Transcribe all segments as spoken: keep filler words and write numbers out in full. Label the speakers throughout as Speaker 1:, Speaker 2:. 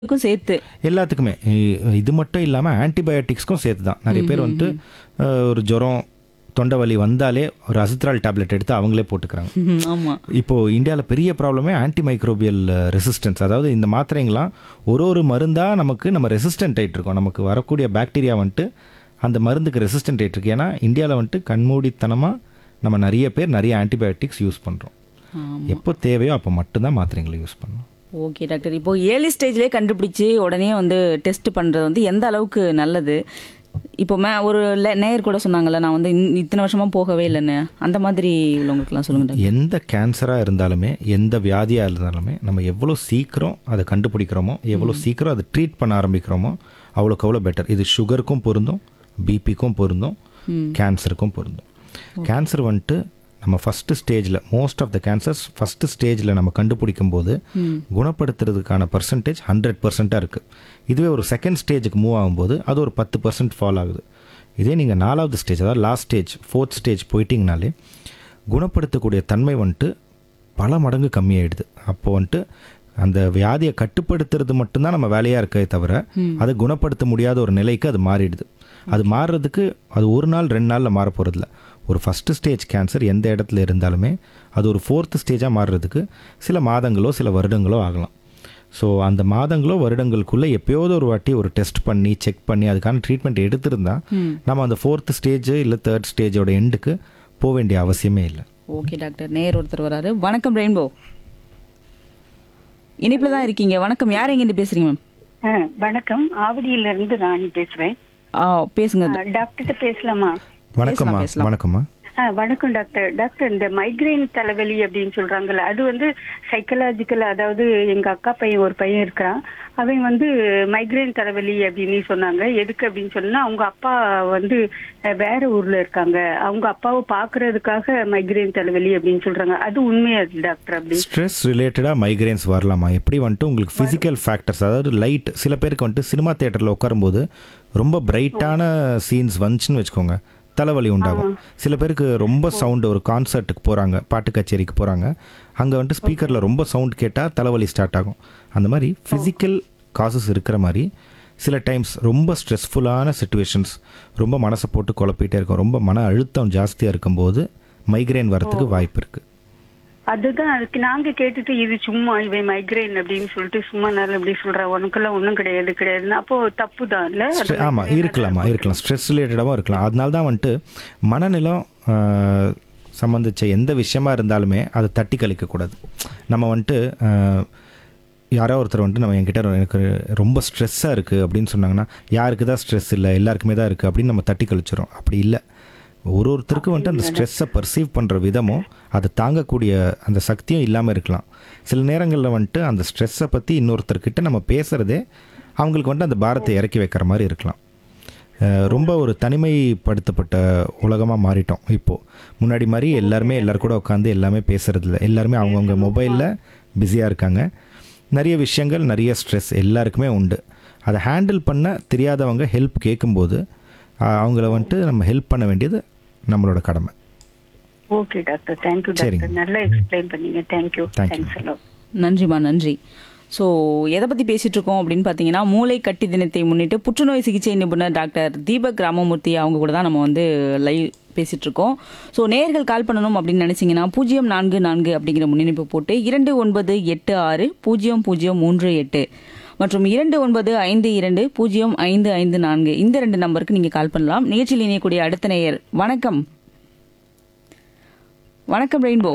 Speaker 1: க்கும் சேர்த்து.
Speaker 2: எல்லாத்துக்குமே. இ- இது மட்டும் இல்லாமல் ஆன்டிபயோட்டிக்ஸ்க்கும் சேர்த்து தான். நிறைய பேர் வந்துட்டு அஹ், ஒரு ஜுரம் தொண்டை வலி வந்தாலே ஒரு அசித்ரால் டேப்லெட் எடுத்து அவங்களே போட்டுக்கிறாங்க.
Speaker 1: ம்ஹும். ஆமா.
Speaker 2: இப்போது இந்தியாவில் பெரிய ப்ராப்ளமே ஆன்டிமைக்ரோபியல் ரெசிஸ்டன்ஸ். அதாவது இந்த மாத்திரைங்களாம் ஒரு ஒரு மருந்தாக நமக்கு நம்ம ரெசிஸ்டன்ட் ஆகிட்டு இருக்கோம். நமக்கு வரக்கூடிய பாக்டீரியா வந்துட்டு அந்த மருந்துக்கு ரெசிஸ்டன்ட் ஆகிட்டு இருக்கு. ஏன்னா இந்தியாவில் வந்துட்டு கண்மூடித்தனமாக நம்ம நிறைய பேர் நிறைய ஆன்டிபயோட்டிக்ஸ் யூஸ் பண்ணுறோம்.
Speaker 1: ஆமா.
Speaker 2: எப்போ தேவையோ அப்போ மட்டும்தான் மாத்திரைங்களை யூஸ் பண்ணணும்.
Speaker 1: Okay doctor. இப்போ ஏர்லி ஸ்டேஜ்லேயே கண்டுபிடிச்சி உடனே வந்து டெஸ்ட் பண்ணுறது வந்து எந்த அளவுக்கு நல்லது? இப்போ மே ஒரு லே- நேயர் கூட சொன்னாங்கல்ல, நான் வந்து இன்- இத்தனை வருஷமா போகவே இல்லைன்னு, அந்த மாதிரி உள்ளவங்களுக்குலாம் சொல்லுங்க டாக்டர்.
Speaker 2: எந்த கேன்சராக இருந்தாலுமே எந்த வியாதியாக இருந்தாலுமே நம்ம எவ்வளோ சீக்கிரம் அதை கண்டுபிடிக்கிறோமோ, எவ்வளோ சீக்கிரம் அதை ட்ரீட் பண்ண ஆரம்பிக்கிறோமோ அவ்வளோக்கு அவ்வளோ பெட்டர். இது சுகருக்கும் பொருந்தும், பிபிக்கும் பொருந்தும், கேன்சருக்கும் பொருந்தும். கேன்சர் வந்துட்டு நம்ம ஃபஸ்ட்டு ஸ்டேஜில் most of the cancers first ஸ்டேஜில் நம்ம கண்டுபிடிக்கும் போது குணப்படுத்துறதுக்கான பர்சன்டேஜ் ஹண்ட்ரட் பர்சண்ட்டாக இருக்குது. இதுவே ஒரு செகண்ட் ஸ்டேஜுக்கு மூவ் ஆகும்போது அது ஒரு பத்து பர்சன்ட் ஃபால் ஆகுது. இதே நீங்கள் நாலாவது ஸ்டேஜ், அதாவது லாஸ்ட் ஸ்டேஜ், ஃபோர்த் ஸ்டேஜ் போயிட்டீங்கனாலே குணப்படுத்தக்கூடிய தன்மை வந்துட்டு பல மடங்கு கம்மியாயிடுது. அப்போ வந்துட்டு அந்த வியாதியை கட்டுப்படுத்துறது மட்டும்தான் நம்ம வேலையாக இருக்கே தவிர அதை குணப்படுத்த முடியாத ஒரு நிலைக்கு அது மாறிடுது. அது மாறுறதுக்கு அது ஒரு நாள் ரெண்டு நாளில் மாற போகிறதில்ல. ஒரு ஃபஸ்ட்டு ஸ்டேஜ் கேன்சர் எந்த இடத்துல இருந்தாலுமே அது ஒரு ஃபோர்த்து ஸ்டேஜாக மாறுறதுக்கு சில மாதங்களோ சில வருடங்களோ ஆகலாம். ஸோ அந்த மாதங்களோ வருடங்களுக்குள்ளே எப்போயோது ஒரு வாட்டி ஒரு டெஸ்ட் பண்ணி செக் பண்ணி அதுக்கான ட்ரீட்மெண்ட் எடுத்திருந்தா நம்ம அந்த ஃபோர்த்து ஸ்டேஜ் இல்லை தேர்ட் ஸ்டேஜோட எண்டுக்கு போக வேண்டிய அவசியமே இல்லை.
Speaker 1: Okay doctor. நேயர் ஒருத்தர் வராரு. வணக்கம் ரெயின்போ. இனிப்புல தான் இருக்கீங்க. வணக்கம். யார் எங்கேருந்து பேசுறீங்க மேம்?
Speaker 3: ஆ, வணக்கம். ஆவடியில இருந்து ராணி பேசுறேன்.
Speaker 1: ஆ பேசுங்க.
Speaker 3: ஆ, டாக்டர்கிட்ட பேசலாமா?
Speaker 2: வணக்கம்மா.
Speaker 1: பேசலாம்.
Speaker 2: வணக்கம்மா.
Speaker 3: ஆ, வணக்கம் டாக்டர். டாக்டர், இந்த மைக்ரைன் தலைவலி அப்படின்னு சொல்றாங்கல்ல, அது வந்து சைக்கலாஜிக்கல். அதாவது எங்க அக்கா பையன் ஒரு பையன் இருக்கிறான், அவன் வந்து மைக்ரைன் தலைவலி அப்படின்னு சொன்னாங்க. எதுக்கு அப்படின்னு சொன்னா, அவங்க அப்பா வந்து அஹ், வேற ஊர்ல இருக்காங்க, அவங்க அப்பாவை பாக்குறதுக்காக மைக்ரைன் தலைவலி அப்படின்னு சொல்றாங்க. அது உண்மையா டாக்டர்? அப்படி
Speaker 2: ஸ்ட்ரெஸ் ரிலேட்டடாக மைக்ரேன்ஸ் வரலாமா? எப்படி வந்துட்டு உங்களுக்கு ஃபிசிக்கல் ஃபேக்டர்ஸ், அதாவது லைட், சில பேருக்கு வந்துட்டு சினிமா தேட்டரில் உட்காரும்போது ரொம்ப பிரைட்டான சீன்ஸ் வந்துச்சுன்னு வச்சுக்கோங்க, தலைவலி உண்டாகும். சில பேருக்கு ரொம்ப சவுண்டு, ஒரு கான்சர்ட்டுக்கு போகிறாங்க, பாட்டு கச்சேரிக்கு போகிறாங்க, அங்கே வந்துட்டு ஸ்பீக்கரில் ரொம்ப சவுண்ட் கேட்டால் தலைவலி ஸ்டார்ட் ஆகும். அந்த மாதிரி ஃபிசிக்கல் காசஸ் இருக்கிற மாதிரி சில டைம்ஸ் ரொம்ப ஸ்ட்ரெஸ்ஃபுல்லான சுச்சுவேஷன்ஸ், ரொம்ப மனசை போட்டு குழப்பிட்டே இருக்கும், ரொம்ப மன அழுத்தம் ஜாஸ்தியாக இருக்கும்போது மைக்ரேன் வரத்துக்கு வாய்ப்பு இருக்குது.
Speaker 3: அதுதான் அதுக்கு நாங்க கேட்டுட்டு, இது சும்மா இவன் மைக்ரைன் அப்படின்னு சொல்லிட்டு சும்மா நாள் அப்படி சொல்ற, உனக்கெல்லாம் ஒண்ணும் கிடையாது கிடையாதுன்னு. அப்போ தப்பு தான் இல்ல? அது
Speaker 2: ஆமாம், இருக்கலாமா, இருக்கலாம். ஸ்ட்ரெஸ் ரிலேட்டடாகவும் இருக்கலாம். அதனால தான் வந்துட்டு மனநிலம் ஆஹ், சம்மந்திச்ச எந்த விஷயமா இருந்தாலுமே அதை தட்டி கழிக்கக்கூடாது. நம்ம வந்துட்டு ஆஹ், யாரோ ஒருத்தர் வந்துட்டு நம்ம என்கிட்ட எனக்கு ரொம்ப ஸ்ட்ரெஸ்ஸாக இருக்குது அப்படின்னு சொன்னாங்கன்னா, யாருக்கு தான் ஸ்ட்ரெஸ் இல்லை, எல்லாருக்குமே தான் இருக்குது அப்படின்னு நம்ம தட்டி கழிச்சிடும். அப்படி இல்லை. ஒரு ஒருத்தருக்கும் வந்துட்டு அந்த ஸ்ட்ரெஸ்ஸை பர்சீவ் பண்ணுற விதமும் அதை தாங்கக்கூடிய அந்த சக்தியும் இல்லாமல் இருக்கலாம். சில நேரங்களில் வந்துட்டு அந்த ஸ்ட்ரெஸ்ஸை பற்றி இன்னொருத்தர்கிட்ட நம்ம பேசுகிறதே அவங்களுக்கு வந்துட்டு அந்த பாரத்தை இறக்கி வைக்கிற மாதிரி இருக்கலாம். அஹ் ரொம்ப ஒரு தனிமைப்படுத்தப்பட்ட உலகமாக மாறிட்டோம் இப்போது. முன்னாடி மாதிரி எல்லாருமே எல்லாரும் கூட உட்காந்து எல்லாமே பேசுறது இல்லை. எல்லாருமே அவங்கவுங்க மொபைலில் பிஸியாக இருக்காங்க. நிறைய விஷயங்கள், நிறைய ஸ்ட்ரெஸ் எல்லாருக்குமே உண்டு. அதை ஹேண்டில் பண்ண தெரியாதவங்க ஹெல்ப் கேட்கும்போது அஹ் அவங்கள வந்துட்டு நம்ம ஹெல்ப் பண்ண வேண்டியது நம்மளோட கடமை.
Speaker 3: ஓகே டாக்டர், தேங்க்யூ
Speaker 2: சரிங்க.
Speaker 3: டாக்டர், நல்லா எக்ஸ்பிளைன் பண்ணீங்க. தேங்க்யூ.
Speaker 2: Thank you.
Speaker 3: தேங்க்ஸ் எல்லாம்.
Speaker 1: நன்றிம்மா, நன்றி. ஸோ எதை பற்றி பேசிகிட்டு இருக்கோம் அப்படின்னு பார்த்தீங்கன்னா, மூளை கட்டி தினத்தை முன்னிட்டு புற்றுநோய் சிகிச்சை நிபுணர் டாக்டர் தீபக் ராமமூர்த்தி அவங்க கூட தான் நம்ம வந்து லைவ் பேசிகிட்டு இருக்கோம். ஸோ நேயர்கள் கால் பண்ணணும் அப்படின்னு நினச்சிங்கன்னா பூஜ்ஜியம் நான்கு நான்கு அப்படிங்கிற முன்னிணைப்பு போட்டு இரண்டு ஒன்பது எட்டு ஆறு பூஜ்ஜியம் பூஜ்ஜியம் மூன்று எட்டு மற்றும் இரண்டு ஒன்பது ஐந்து இரண்டு பூஜ்ஜியம் ஐந்து ஐந்து நான்கு இந்த ரெண்டு நம்பருக்கு நீங்கள் கால் பண்ணலாம். நிகழ்ச்சியில் இணையக்கூடிய அடுத்த நேயர். வணக்கம். வணக்கம் ரெயின்போ.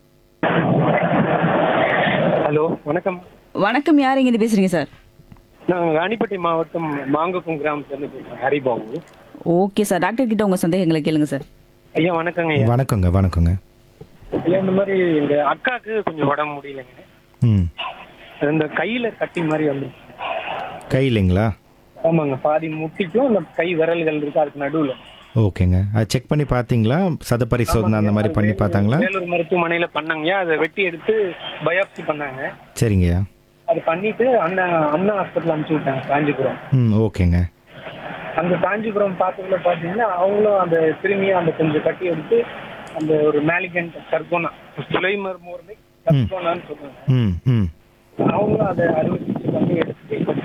Speaker 4: ஹலோ, வணக்கம்.
Speaker 1: வணக்கம். யார் எங்கேருந்து பேசுறீங்க சார்?
Speaker 4: நான் ராணிப்பேட்டை மாவட்டம் மாங்குப்பம் கிராமத்துலேருந்து பேசுகிறேன், ஹரிபாபு.
Speaker 1: Okay sir. டாக்டர் கிட்ட உங்க சந்தேகங்களை கேளுங்க சார்.
Speaker 4: ஐயா வணக்கங்க. ஐயா
Speaker 2: வணக்கங்க. வணக்கங்க.
Speaker 4: ஐயா, இந்த மாதிரி எங்க அக்காவுக்கு கொஞ்சம் உடம்பு முடியலைங்க.
Speaker 2: ம்.
Speaker 4: இந்த கையில கட்டி மாதிரி வந்து.
Speaker 2: கை இல்லைங்களா?
Speaker 4: ஆமாங்க, பாதி முட்டிக்கும் அந்த கை விரல்கள் இருக்கு, அதுக்கு நடுவில்.
Speaker 2: ஓகேங்க. அது செக் பண்ணி பார்த்தீங்களா? சத பரிசோதனை அந்த மாதிரி பண்ணி பார்த்தாங்களா?
Speaker 4: வேலூர் மருத்துவமனையில பண்ணாங்கய்யா. அதை வெட்டி எடுத்து பயாப்சி பண்ணாங்க.
Speaker 2: சரிங்கய்யா.
Speaker 4: அது பண்ணிட்டு அண்ணா அண்ணா ஹாஸ்பிட்டல் அனுப்பிச்சு விட்டாங்க, காஞ்சிபுரம்.
Speaker 2: ம். ஓகேங்க.
Speaker 4: அந்த காஞ்சிபுரம் பார்த்ததுல பார்த்தீங்கன்னா அவங்களும் அந்த திரும்பியும் அந்த கொஞ்சம் கட்டி எடுத்து அந்த ஒரு மேலிகண்ட் சர்கோனா, சுலைமர் மோர்லை சர்கோனான்னு சொல்றாங்க.
Speaker 2: ம். ம்.
Speaker 4: அவங்களும் அதை அறுவை சிகிச்சை பண்ணி எடுத்துட்டு